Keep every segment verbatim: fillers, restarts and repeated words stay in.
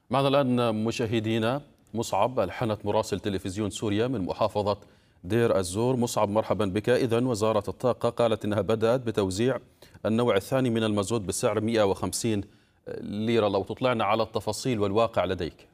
معنا الآن مشاهدينا مصعب الحنت مراسل تلفزيون سوريا من محافظة دير الزور. مصعب، مرحبا بك. إذن وزارة الطاقة قالت أنها بدأت بتوزيع النوع الثاني من المازوت بسعر مئة وخمسين ليرة. لو تطلعنا على التفاصيل والواقع لديك.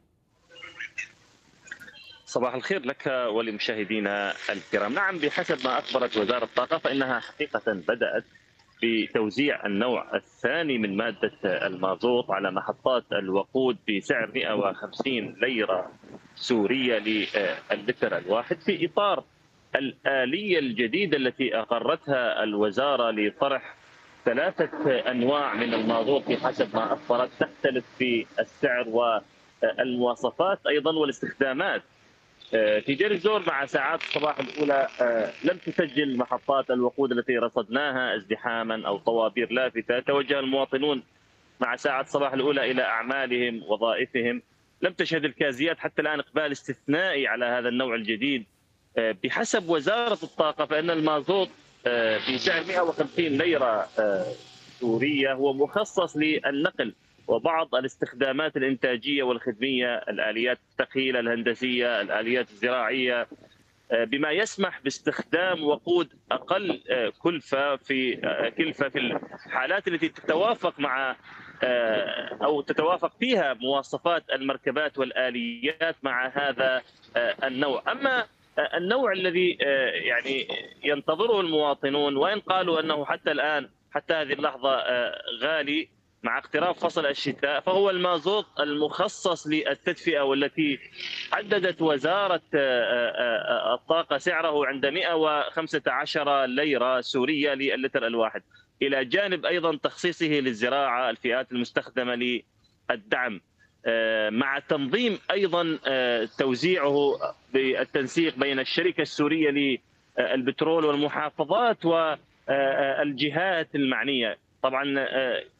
صباح الخير لك ولمشاهدينا الكرام. نعم، بحسب ما أخبرت وزارة الطاقة فإنها حقيقة بدأت بتوزيع النوع الثاني من مادة المازوت على محطات الوقود بسعر مئة وخمسين ليرة سورية للتر الواحد، في إطار الآلية الجديدة التي أقرتها الوزارة لطرح ثلاثة أنواع من المازوت بحسب ما أخبرت، تختلف في السعر والمواصفات أيضا والاستخدامات. في دير الزور مع ساعات الصباح الأولى لم تسجل محطات الوقود التي رصدناها ازدحاما أو طوابير لافتة. توجه المواطنون مع ساعات الصباح الأولى إلى أعمالهم وظائفهم. لم تشهد الكازيات حتى الآن إقبال استثنائي على هذا النوع الجديد. بحسب وزارة الطاقة فإن المازوت بسعر مئة وخمسين ليرة سورية هو مخصص للنقل وبعض الاستخدامات الإنتاجية والخدمية، الآليات الثقيلة الهندسية، الآليات الزراعية، بما يسمح باستخدام وقود أقل كلفة في كلفة في الحالات التي تتوافق مع أو تتوافق فيها مواصفات المركبات والآليات مع هذا النوع. أما النوع الذي يعني ينتظره المواطنون، وإن قالوا أنه حتى الآن حتى هذه اللحظة غالي مع اقتراب فصل الشتاء، فهو المازوت المخصص للتدفئة، والتي حددت وزارة الطاقة سعره عند مئة وخمسة عشر ليرة سورية للتر الواحد، إلى جانب أيضا تخصيصه للزراعة، الفئات المستخدمة للدعم، مع تنظيم أيضا توزيعه بالتنسيق بين الشركة السورية للبترول والمحافظات والجهات المعنية. طبعا